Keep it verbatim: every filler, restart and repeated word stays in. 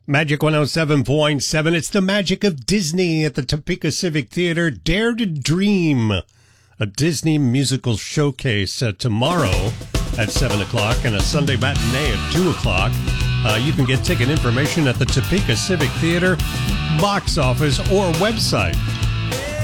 Magic one oh seven point seven. It's the magic of Disney at the Topeka Civic Theater. Dare to Dream, a Disney musical showcase uh, tomorrow at seven o'clock and a Sunday matinee at two o'clock. Uh, you can get ticket information at the Topeka Civic Theater box office or website.